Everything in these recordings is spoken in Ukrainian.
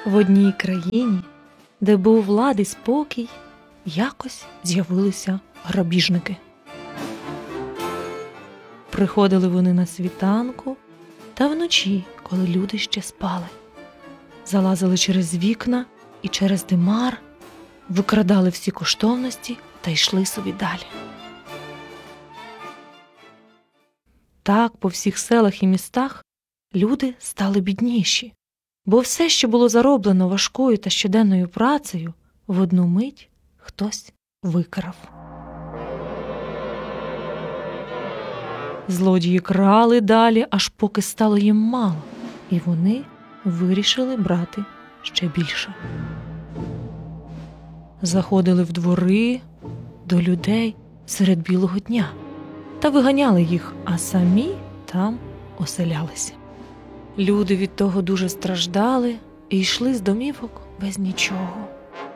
В одній країні, де був влад і спокій, якось з'явилися грабіжники. Приходили вони на світанку та вночі, коли люди ще спали. Залазили через вікна і через димар, викрадали всі коштовності та йшли собі далі. Так по всіх селах і містах люди стали бідніші, бо все, що було зароблено важкою та щоденною працею, в одну мить хтось викрав. Злодії крали далі, аж поки стало їм мало, і вони вирішили брати ще більше. Заходили в двори до людей серед білого дня та виганяли їх, а самі там оселялися. Люди від того дуже страждали і йшли з домівок без нічого.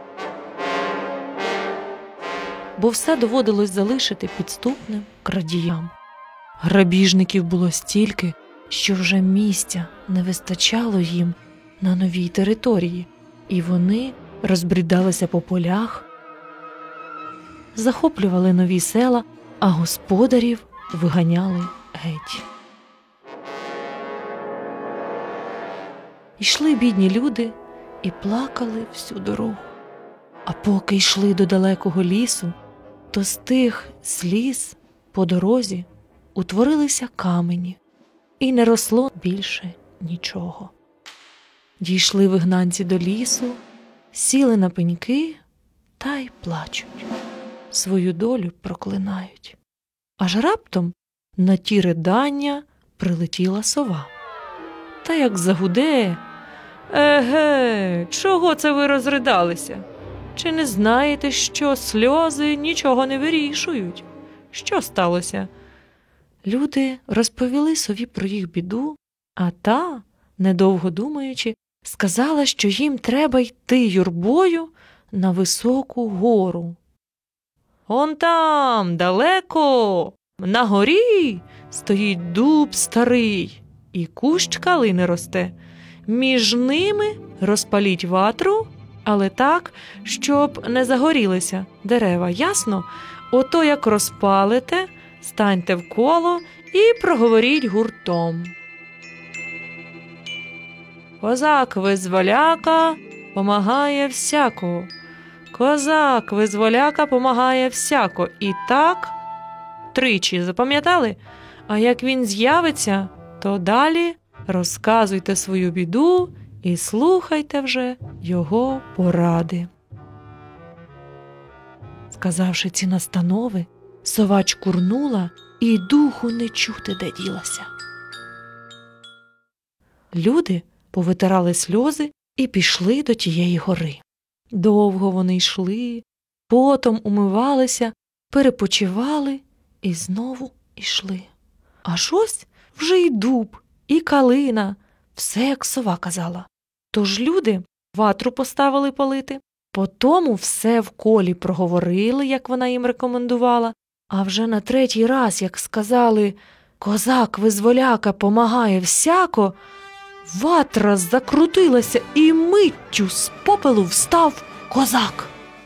Бо все доводилось залишити підступним крадіям. Грабіжників було стільки, що вже місця не вистачало їм на новій території, і вони розбрідалися по полях, захоплювали нові села, а господарів виганяли геть. Йшли бідні люди і плакали всю дорогу. А поки йшли до далекого лісу, то з тих сліз по дорозі утворилися камені, і не росло більше нічого. Дійшли вигнанці до лісу, сіли на пеньки та й плачуть, свою долю проклинають. Аж раптом на ті ридання прилетіла сова. Та як загуде: «Еге, чого це ви розридалися? Чи не знаєте, що сльози нічого не вирішують? Що сталося?» Люди розповіли сові про їх біду, а та, недовго думаючи, сказала, що їм треба йти юрбою на високу гору. «Он там, далеко, на горі, стоїть дуб старий, і кущ калини росте. Між ними розпаліть ватру, але так, щоб не загорілися дерева, ясно? Ото як розпалите, станьте в коло і проговоріть гуртом. Козак-визволяка помагає всяко. Козак-визволяка помагає всяко. І так тричі, запам'ятали? А як він з'явиться, то далі розказуйте свою біду і слухайте вже його поради». Сказавши ці настанови, сова чкурнула і духу не чути, де ділася. Люди повитирали сльози і пішли до тієї гори. Довго вони йшли, потом умивалися, перепочивали і знову йшли. Аж ось вже й дуб, і калина, все, як сова казала. Тож люди ватру поставили палити, потому все в колі проговорили, як вона їм рекомендувала, а вже на третій раз, як сказали «Козак-визволяка помагає всяко», ватра закрутилася, і миттю з попелу встав козак.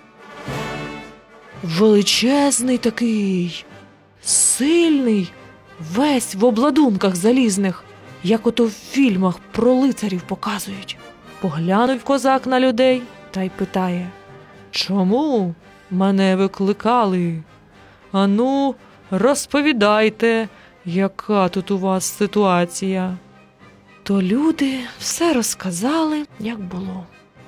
Величезний такий, сильний, весь в обладунках залізних, як ото в фільмах про лицарів показують. Поглянув козак на людей та й питає: «Чому мене викликали? Ану, розповідайте, яка тут у вас ситуація?» То люди все розказали, як було.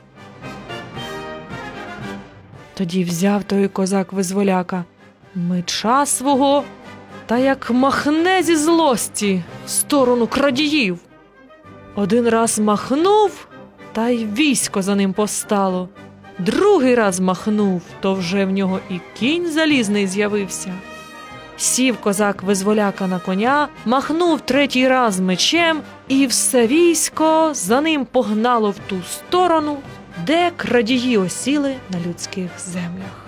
Тоді взяв той козак-визволяка меча свого та як махне зі злості в сторону крадіїв. Один раз махнув, та й військо за ним постало. Другий раз махнув, то вже в нього і кінь залізний з'явився. Сів козак-визволяка на коня, махнув третій раз мечем, і все військо за ним погнало в ту сторону, де крадії осіли на людських землях.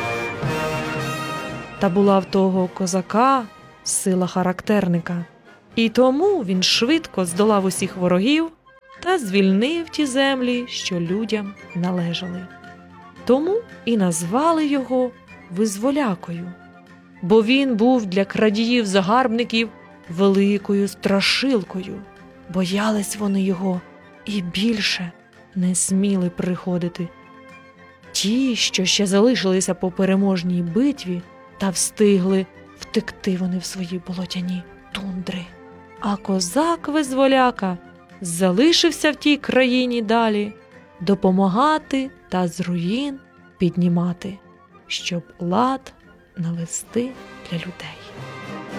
Та була в того козака сила характерника. І тому він швидко здолав усіх ворогів та звільнив ті землі, що людям належали. Тому і назвали його Визволякою, бо він був для крадіїв-загарбників великою страшилкою. Боялись вони його і більше не сміли приходити. Ті, що ще залишилися по переможній битві, та встигли втекти вони в свої болотяні тундри. А козак-визволяка залишився в тій країні далі допомагати та з руїн піднімати, щоб лад навести для людей.